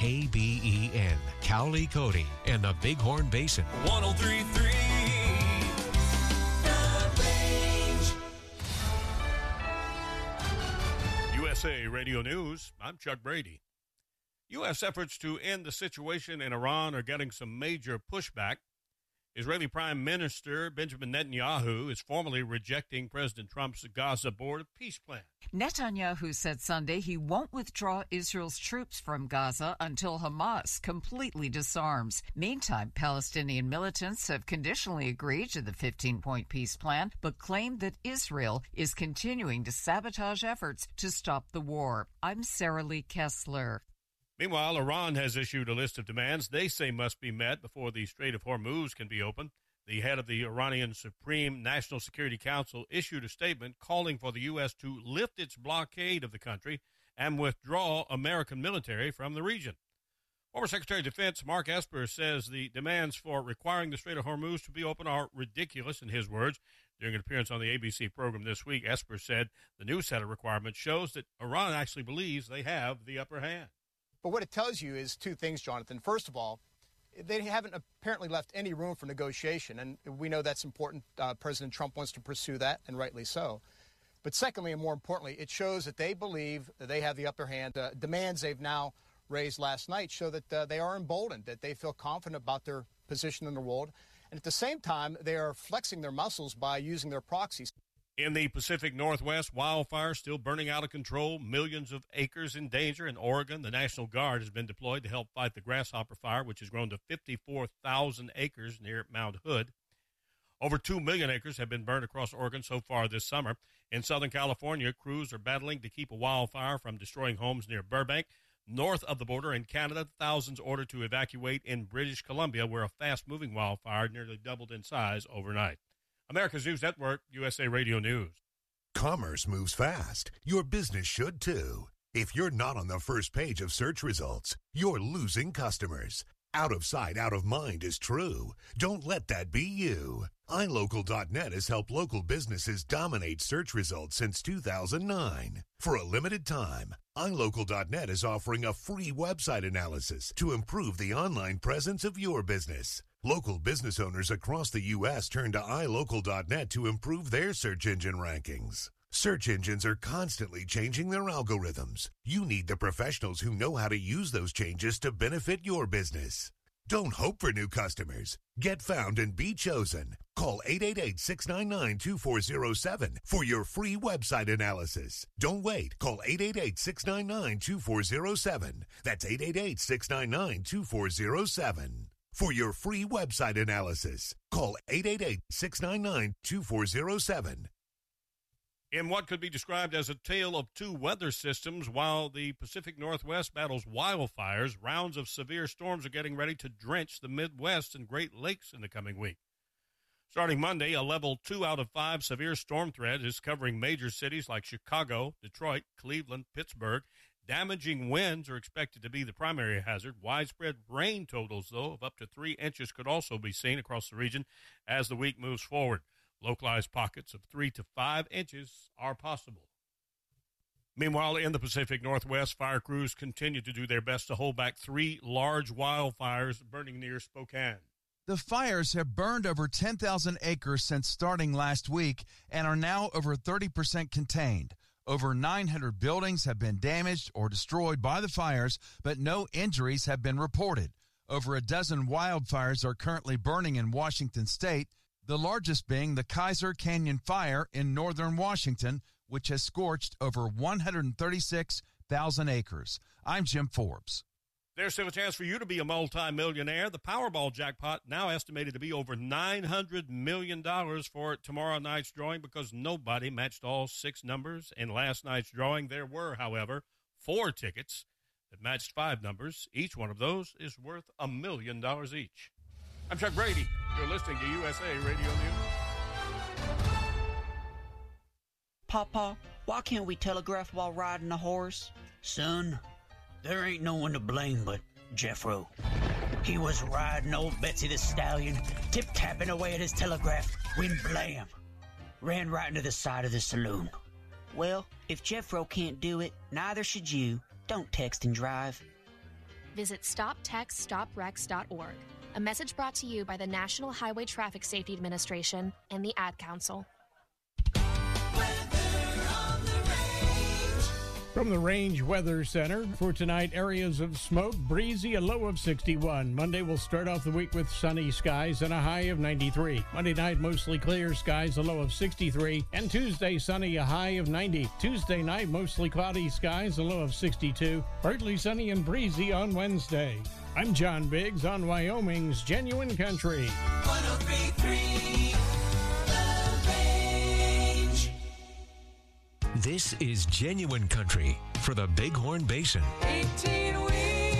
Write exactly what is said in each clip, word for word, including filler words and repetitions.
K B E N, Cowley Cody, and the Bighorn Basin. one oh three point three The Range. U S A Radio News, I'm Chuck Brady. U S efforts to end the situation in Iran are getting some major pushback. Israeli Prime Minister Benjamin Netanyahu is formally rejecting President Trump's Gaza border peace plan. Netanyahu said Sunday he won't withdraw Israel's troops from Gaza until Hamas completely disarms. Meantime, Palestinian militants have conditionally agreed to the fifteen-point peace plan, but claim that Israel is continuing to sabotage efforts to stop the war. I'm Sarah Lee Kessler. Meanwhile, Iran has issued a list of demands they say must be met before the Strait of Hormuz can be opened. The head of the Iranian Supreme National Security Council issued a statement calling for the U S to lift its blockade of the country and withdraw American military from the region. Former Secretary of Defense Mark Esper says the demands for requiring the Strait of Hormuz to be open are ridiculous, in his words. During an appearance on the A B C program this week, Esper said the new set of requirements shows that Iran actually believes they have the upper hand. But what it tells you is two things, Jonathan. First of all, they haven't apparently left any room for negotiation, and we know that's important. Uh, President Trump wants to pursue that, and rightly so. But secondly, and more importantly, it shows that they believe that they have the upper hand. Uh, demands they've now raised last night show that uh, they are emboldened, that they feel confident about their position in the world. And at the same time, they are flexing their muscles by using their proxies. In the Pacific Northwest, wildfires still burning out of control, millions of acres in danger. In Oregon, the National Guard has been deployed to help fight the grasshopper fire, which has grown to fifty-four thousand acres near Mount Hood. Over two million acres have been burned across Oregon so far this summer. In Southern California, crews are battling to keep a wildfire from destroying homes near Burbank. North of the border in Canada, thousands ordered to evacuate in British Columbia, where a fast-moving wildfire nearly doubled in size overnight. America's News Network, U S A Radio News. Commerce moves fast. Your business should too. If you're not on the first page of search results, you're losing customers. Out of sight, out of mind is true. Don't let that be you. i local dot net has helped local businesses dominate search results since two thousand nine. For a limited time, i local dot net is offering a free website analysis to improve the online presence of your business. Local business owners across the U S turn to i local dot net to improve their search engine rankings. Search engines are constantly changing their algorithms. You need the professionals who know how to use those changes to benefit your business. Don't hope for new customers. Get found and be chosen. Call eight eight eight, six nine nine, two four zero seven for your free website analysis. Don't wait. Call eight eight eight, six nine nine, two four zero seven. That's eight eight eight, six nine nine, two four zero seven. For your free website analysis, call eight eight eight, six nine nine, two four zero seven. In what could be described as a tale of two weather systems, while the Pacific Northwest battles wildfires, rounds of severe storms are getting ready to drench the Midwest and Great Lakes in the coming week. Starting Monday, a level two out of five severe storm threat is covering major cities like Chicago, Detroit, Cleveland, Pittsburgh. Damaging winds are expected to be the primary hazard. Widespread rain totals, though, of up to three inches could also be seen across the region as the week moves forward. Localized pockets of three to five inches are possible. Meanwhile, in the Pacific Northwest, fire crews continue to do their best to hold back three large wildfires burning near Spokane. The fires have burned over ten thousand acres since starting last week and are now over thirty percent contained. Over nine hundred buildings have been damaged or destroyed by the fires, but no injuries have been reported. Over a dozen wildfires are currently burning in Washington state, the largest being the Kaiser Canyon Fire in northern Washington, which has scorched over one hundred thirty-six thousand acres. I'm Jim Forbes. There's still a chance for you to be a multi-millionaire. The Powerball jackpot now estimated to be over nine hundred million dollars for tomorrow night's drawing because nobody matched all six numbers in last night's drawing. There were, however, four tickets that matched five numbers. Each one of those is worth a million dollars each. I'm Chuck Brady. You're listening to U S A Radio News. Papa, why can't we telegraph while riding a horse? Son, there ain't no one to blame but Jeffro. He was riding old Betsy the Stallion, tip-tapping away at his telegraph, when blam, ran right into the side of the saloon. Well, if Jeffro can't do it, neither should you. Don't text and drive. visit stop text stop wrecks dot org. A message brought to you by the National Highway Traffic Safety Administration and the Ad Council. From the Range Weather Center, for tonight, areas of smoke, breezy, a low of sixty-one. Monday will start off the week with sunny skies and a high of ninety-three. Monday night, mostly clear skies, a low of sixty-three. And Tuesday, sunny, a high of ninety. Tuesday night, mostly cloudy skies, a low of sixty-two. Partly sunny and breezy on Wednesday. I'm John Biggs on Wyoming's Genuine Country. one oh three point three This is Genuine Country for the Bighorn Basin. eighteen wheels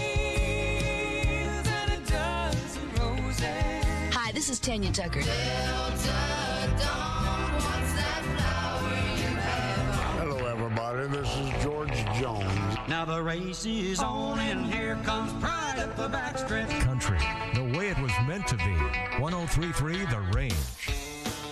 and a dozen roses. Hi, this is Tanya Tucker. Delta Dawn, what's that flower you have? Hello, everybody. This is George Jones. Now the race is on, and here comes Pride up the backstretch. Country, the way it was meant to be. one oh three point three The Range.